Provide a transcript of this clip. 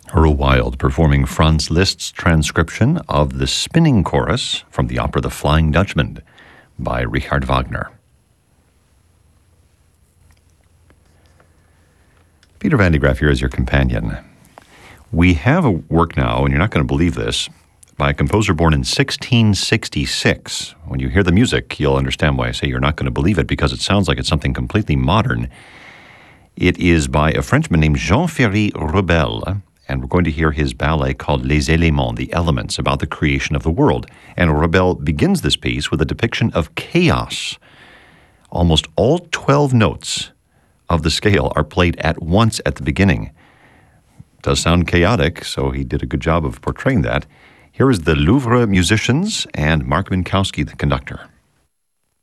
Earl Wild performing Franz Liszt's transcription of the spinning chorus from the opera The Flying Dutchman by Richard Wagner. Peter Van de Graaff here as your companion. We have a work now, and you're not going to believe this, by a composer born in 1666. When you hear the music, you'll understand why I say you're not going to believe it, because it sounds like it's something completely modern. It is by a Frenchman named Jean-Ferry Rebel, and we're going to hear his ballet called Les Éléments, the Elements, about the creation of the world. And Rebel begins this piece with a depiction of chaos. Almost all 12 notes of the scale are played at once at the beginning. It does sound chaotic, so he did a good job of portraying that. Here is the Louvre Musicians and Mark Minkowski, the conductor.